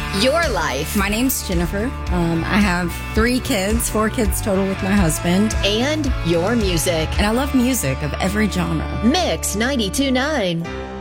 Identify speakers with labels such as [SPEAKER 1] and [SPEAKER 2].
[SPEAKER 1] Your life.
[SPEAKER 2] My name's Jennifer. I have 4 kids total with my husband.
[SPEAKER 1] And your music.
[SPEAKER 2] And I love music of every genre.
[SPEAKER 1] Mix 92.9.